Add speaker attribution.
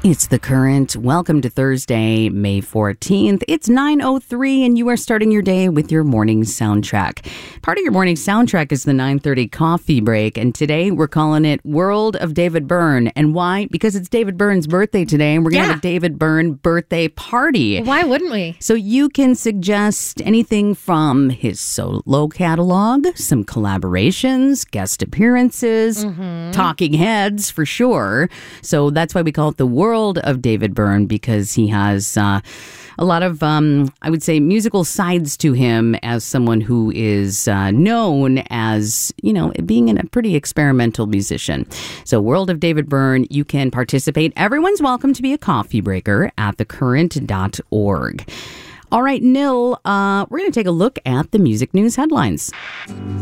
Speaker 1: It's The Current. Welcome to Thursday, May 14th. It's 9:03 and you are starting your day with your morning soundtrack. Part of your morning soundtrack is the 9:30 coffee break, and today we're calling it World of David Byrne. And why? Because it's David Byrne's birthday today, and we're going to have a David Byrne birthday party.
Speaker 2: Why wouldn't we?
Speaker 1: So you can suggest anything from his solo catalog, some collaborations, guest appearances, talking heads for sure. So that's why we call it the World of David Byrne, because he has a lot of, I would say, musical sides to him as someone who is known as, being a pretty experimental musician. So World of David Byrne, you can participate. Everyone's welcome to be a coffee breaker at thecurrent.org. All right, Nil, we're going to take a look at the music news headlines.